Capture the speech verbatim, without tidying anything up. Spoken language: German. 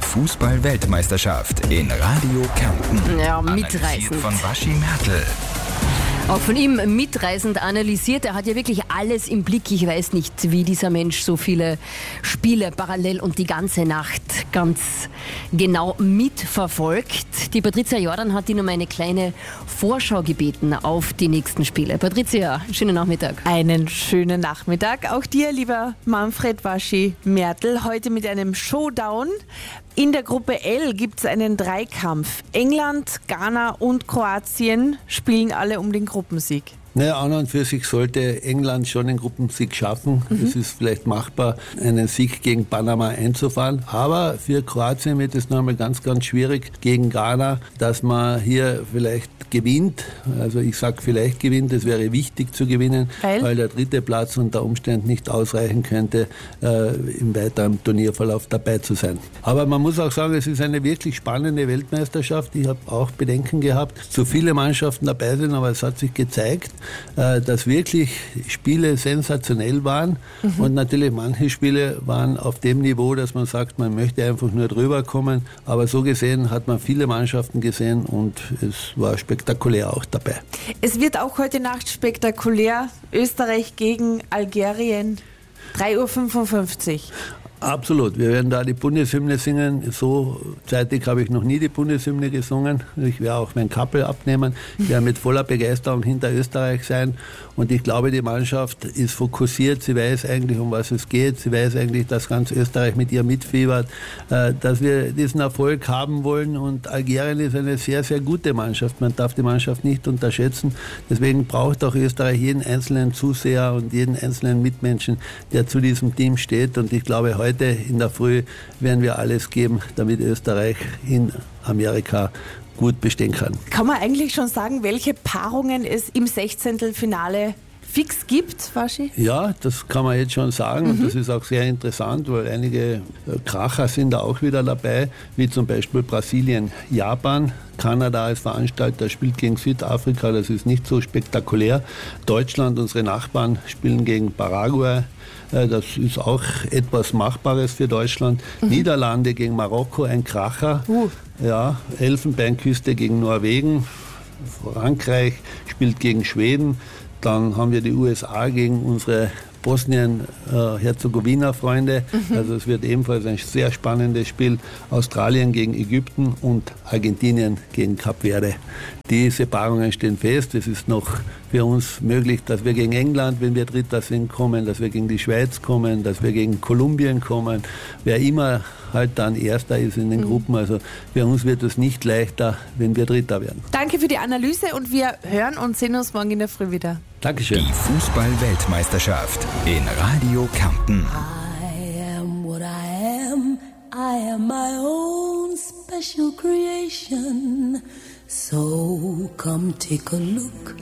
Fußball-Weltmeisterschaft in Radio Kärnten. Ja, Analysiert mitreißend. von Waschi Mertl. Auch von ihm mitreisend analysiert. Er hat ja wirklich alles im Blick. Ich weiß nicht, wie dieser Mensch so viele Spiele parallel und die ganze Nacht ganz genau mitverfolgt. Die Patricia Jordan hat ihn um eine kleine Vorschau gebeten auf die nächsten Spiele. Patricia, schönen Nachmittag. Einen schönen Nachmittag. Auch dir, lieber Manfred Waschi Mertl, heute mit einem Showdown. In der Gruppe L gibt es einen Dreikampf. England, Ghana und Kroatien spielen alle um den Gruppensieg. Naja, an und für sich sollte England schon den Gruppensieg schaffen. Mhm. Es ist vielleicht machbar, einen Sieg gegen Panama einzufahren. Aber für Kroatien wird es nochmal ganz, ganz schwierig gegen Ghana, dass man hier vielleicht gewinnt. Also ich sage vielleicht gewinnt, es wäre wichtig zu gewinnen, weil, weil der dritte Platz unter Umständen nicht ausreichen könnte, äh, im weiteren Turnierverlauf dabei zu sein. Aber man muss auch sagen, es ist eine wirklich spannende Weltmeisterschaft. Ich habe auch Bedenken gehabt, so viele Mannschaften dabei sind, aber es hat sich gezeigt, dass wirklich Spiele sensationell waren. Mhm. Und natürlich manche Spiele waren auf dem Niveau, dass man sagt, man möchte einfach nur drüber kommen. Aber so gesehen hat man viele Mannschaften gesehen und es war spektakulär auch dabei. Es wird auch heute Nacht spektakulär. Österreich gegen Algerien, drei Uhr fünfundfünfzig. Absolut, wir werden da die Bundeshymne singen. So zeitig habe ich noch nie die Bundeshymne gesungen. Ich werde auch mein Kappel abnehmen. Ich werde mit voller Begeisterung hinter Österreich sein. Und ich glaube, die Mannschaft ist fokussiert. Sie weiß eigentlich, um was es geht. Sie weiß eigentlich, dass ganz Österreich mit ihr mitfiebert, dass wir diesen Erfolg haben wollen. Und Algerien ist eine sehr, sehr gute Mannschaft. Man darf die Mannschaft nicht unterschätzen. Deswegen braucht auch Österreich jeden einzelnen Zuseher und jeden einzelnen Mitmenschen, der zu diesem Team steht. Und ich glaube, heute Heute in der Früh werden wir alles geben, damit Österreich in Amerika gut bestehen kann. Kann man eigentlich schon sagen, welche Paarungen es im Sechzehntelfinale fix gibt, Waschi? Ja, das kann man jetzt schon sagen. Mhm. Und das ist auch sehr interessant, weil einige Kracher sind da auch wieder dabei, wie zum Beispiel Brasilien, Japan. Kanada als Veranstalter spielt gegen Südafrika, das ist nicht so spektakulär. Deutschland, unsere Nachbarn, spielen gegen Paraguay. Das ist auch etwas Machbares für Deutschland. Mhm. Niederlande gegen Marokko, ein Kracher. Uh. Ja, Elfenbeinküste gegen Norwegen. Frankreich spielt gegen Schweden. Dann haben wir die U S A gegen unsere Bosnien-Herzegowina-Freunde. Mhm. Also es wird ebenfalls ein sehr spannendes Spiel. Australien gegen Ägypten und Argentinien gegen Kap Verde. Diese Paarungen stehen fest. Es ist noch für uns möglich, dass wir gegen England, wenn wir Dritter sind, kommen, dass wir gegen die Schweiz kommen, dass wir gegen Kolumbien kommen. Wer immer halt dann Erster ist in den mhm. Gruppen. Also für uns wird es nicht leichter, wenn wir Dritter werden. Danke für die Analyse und wir hören und sehen uns morgen in der Früh wieder. Dankeschön. Die Fußball-Weltmeisterschaft in Radio Kärnten. I am what I am. I am my own special creation. So come take a look.